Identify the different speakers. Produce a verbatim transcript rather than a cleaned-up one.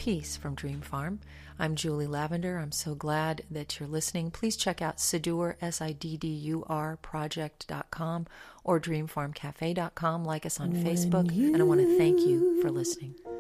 Speaker 1: Peace from Dream Farm. I'm Julie Lavender. I'm so glad that you're listening. Please check out Siddur, S I D D U R, project dot com or dream farm cafe dot com. Like us on Facebook. And I want to thank you for listening.